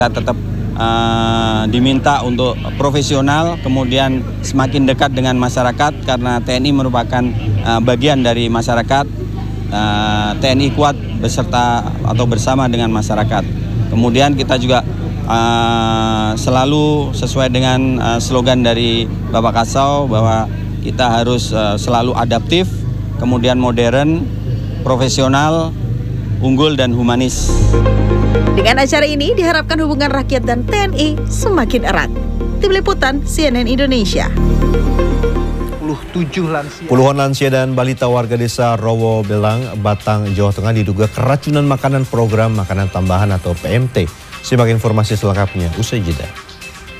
Kita tetap diminta untuk profesional, kemudian semakin dekat dengan masyarakat karena TNI merupakan bagian dari masyarakat. TNI kuat beserta atau bersama dengan masyarakat. Kemudian kita juga selalu sesuai dengan slogan dari Bapak Kasau bahwa kita harus selalu adaptif, kemudian modern, profesional, unggul dan humanis. Dengan acara ini diharapkan hubungan rakyat dan TNI semakin erat. Tim Liputan CNN Indonesia. Puluhan lansia dan balita warga desa Rowo Belang, Batang, Jawa Tengah diduga keracunan makanan program makanan tambahan atau PMT. Simak informasi selengkapnya usai jeda.